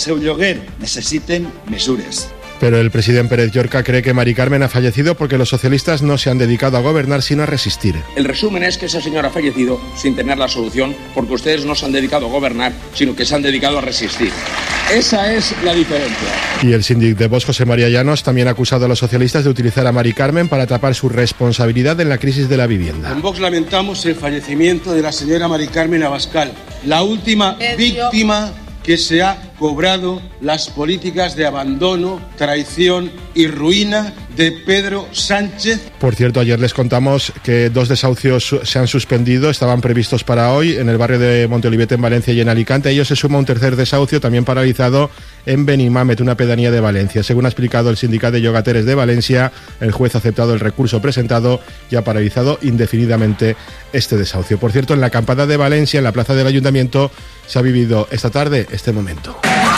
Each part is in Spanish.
seu lloguer, necessiten mesures. Pero el presidente Pérez Llorca cree que Mari Carmen ha fallecido porque los socialistas no se han dedicado a gobernar sino a resistir. El resumen es que esa señora ha fallecido sin tener la solución porque ustedes no se han dedicado a gobernar, sino que se han dedicado a resistir. Esa es la diferencia. Y el síndic de Vox, José María Llanos, también ha acusado a los socialistas de utilizar a Mari Carmen para tapar su responsabilidad en la crisis de la vivienda. En Vox lamentamos el fallecimiento de la señora Mari Carmen Abascal, la última víctima que se ha cobrado las políticas de abandono, traición y ruina de Pedro Sánchez. Por cierto, ayer les contamos que 2 desahucios se han suspendido, estaban previstos para hoy en el barrio de Monteolivete en Valencia y en Alicante. A ello se suma un tercer desahucio también paralizado en Benimamet, una pedanía de Valencia. Según ha explicado el Sindicato de Llogateres de Valencia, el juez ha aceptado el recurso presentado y ha paralizado indefinidamente este desahucio. Por cierto, en la acampada de Valencia, en la plaza del Ayuntamiento, se ha vivido esta tarde este momento.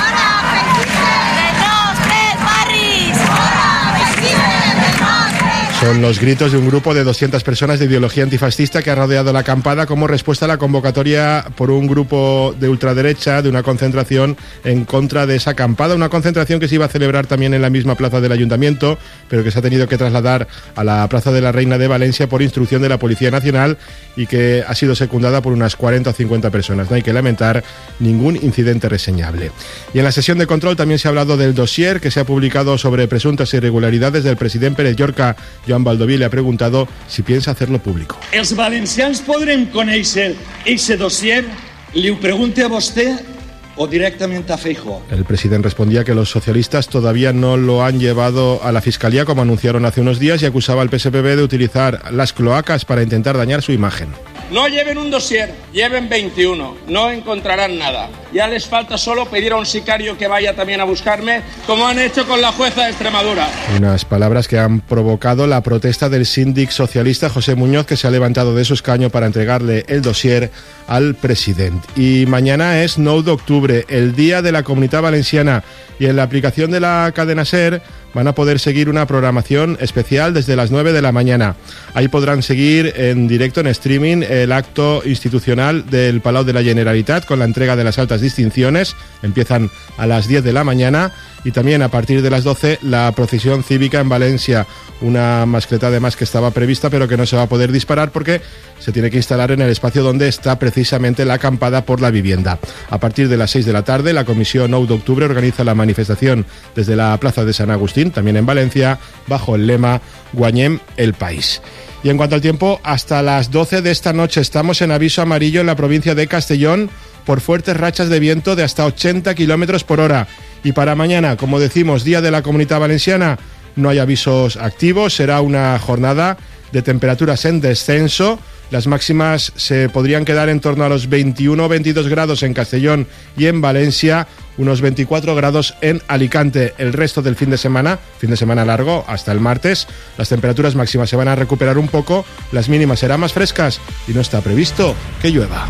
Son los gritos de un grupo de 200 personas de ideología antifascista que ha rodeado la acampada como respuesta a la convocatoria por un grupo de ultraderecha de una concentración en contra de esa acampada, una concentración que se iba a celebrar también en la misma plaza del Ayuntamiento, pero que se ha tenido que trasladar a la Plaza de la Reina de Valencia por instrucción de la Policía Nacional y que ha sido secundada por unas 40 o 50 personas. No hay que lamentar ningún incidente reseñable. Y en la sesión de control también se ha hablado del dossier que se ha publicado sobre presuntas irregularidades del presidente Pérez Llorca. Joan Baldoví le ha preguntado si piensa hacerlo público. Els valencians podrem conèixer ese dossier? Li ho pregunte a vostè o directamente a Feijóo. El presidente respondía que los socialistas todavía no lo han llevado a la Fiscalía, como anunciaron hace unos días, y acusaba al PSPB de utilizar las cloacas para intentar dañar su imagen. No lleven un dossier, lleven 21, no encontrarán nada. Ya les falta solo pedir a un sicario que vaya también a buscarme, como han hecho con la jueza de Extremadura. Unas palabras que han provocado la protesta del síndic socialista José Muñoz, que se ha levantado de su escaño para entregarle el dossier al presidente. Y mañana es 9 de octubre, el Día de la Comunitat Valenciana, y en la aplicación de la cadena SER van a poder seguir una programación especial desde las 9 de la mañana. Ahí podrán seguir en directo, en streaming, el acto institucional del Palau de la Generalitat con la entrega de las altas distinciones. Empiezan a las 10 de la mañana y también a partir de las 12 la procesión cívica en Valencia. Una mascleta además que estaba prevista pero que no se va a poder disparar porque se tiene que instalar en el espacio donde está precisamente la acampada por la vivienda. A partir de las 6 de la tarde la Comisión 9 de octubre organiza la manifestación desde la Plaza de San Agustín, también en Valencia, bajo el lema Guanyem el país. Y en cuanto al tiempo, hasta las 12 de esta noche estamos en aviso amarillo en la provincia de Castellón por fuertes rachas de viento de hasta 80 kilómetros por hora. Y para mañana, como decimos, Día de la Comunitat Valenciana, no hay avisos activos, será una jornada de temperaturas en descenso. Las máximas se podrían quedar en torno a los 21 o 22 grados en Castellón y en Valencia, unos 24 grados en Alicante. El resto del fin de semana largo hasta el martes, las temperaturas máximas se van a recuperar un poco, las mínimas serán más frescas y no está previsto que llueva.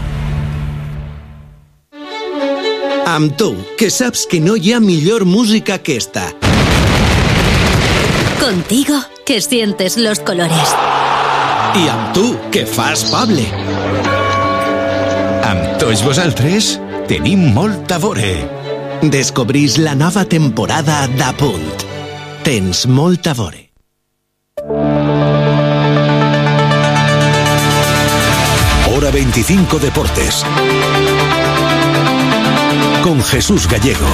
Amb tu, que saps que no hi ha millor música que esta. Contigo, que sientes los colores. I amb tu, que fas Pable. Amb tots vosaltres tenim molt a veure. Descobrís la nova temporada d'Apunt. Tens molt a veure. Hora 25 Deportes. Con Jesús Gallego.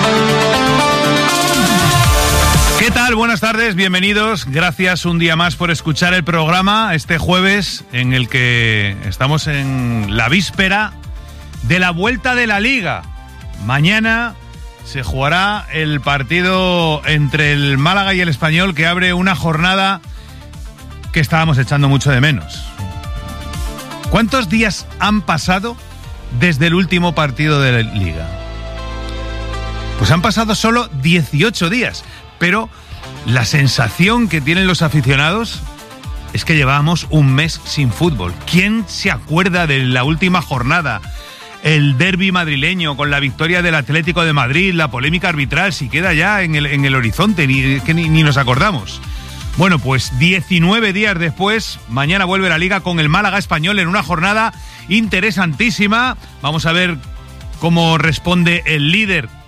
¿Qué tal? Buenas tardes, bienvenidos. Gracias un día más por escuchar el programa este jueves en el que estamos en la víspera de la vuelta de la Liga. Mañana se jugará el partido entre el Málaga y el Español que abre una jornada que estábamos echando mucho de menos. ¿Cuántos días han pasado desde el último partido de la Liga? Pues han pasado solo 18 días. Pero la sensación que tienen los aficionados es que llevábamos un mes sin fútbol. ¿Quién se acuerda de la última jornada? El derbi madrileño con la victoria del Atlético de Madrid, la polémica arbitral, si queda ya en el horizonte, ni nos acordamos. Bueno, pues 19 días después, mañana vuelve la Liga con el Málaga Español en una jornada interesantísima. Vamos a ver cómo responde el líder